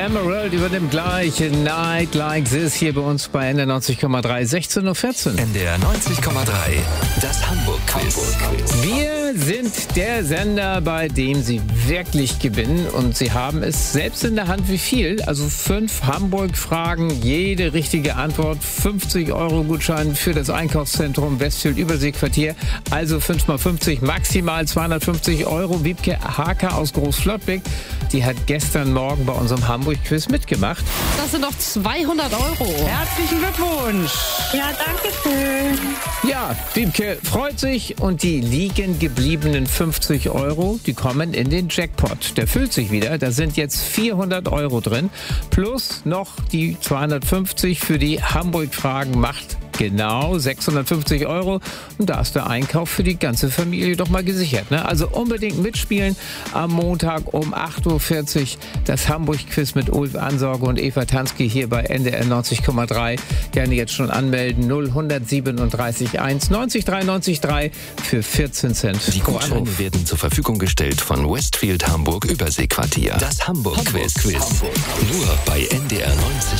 Emerald übernimmt gleich Night Like This hier bei uns bei NDR 90,3, 16:14 Uhr. NDR 90,3, das Hamburg-Quiz. Wir sind der Sender, bei dem Sie wirklich gewinnen und Sie haben es selbst in der Hand, wie viel. Also 5 Hamburg-Fragen, jede richtige Antwort, 50-Euro-Gutschein für das Einkaufszentrum Westfield-Überseequartier. Also 5 mal 50, maximal 250 Euro. Wiebke Haker aus Großflottbeck, die hat gestern Morgen bei unserem Hamburg-Quiz mitgemacht. Das sind noch 200 Euro. Herzlichen Glückwunsch! Ja, danke schön. Ja, Wiebke freut sich und die liegen gebliebenen 50 Euro, die kommen in den Jackpot. Der füllt sich wieder, da sind jetzt 400 Euro drin, plus noch die 250 für die Hamburg-Fragen macht genau 650 Euro. Und da ist der Einkauf für die ganze Familie doch mal gesichert. Ne? Also unbedingt mitspielen am Montag um 8:40 Uhr. Das Hamburg-Quiz mit Ulf Ansorge und Eva Tansky hier bei NDR 90,3. Gerne jetzt schon anmelden. 0137 1 90 93 3 für 14 Cent. Die Gutscheine werden zur Verfügung gestellt von Westfield Hamburg Überseequartier. Das Hamburg-Quiz. Nur bei NDR 90,3.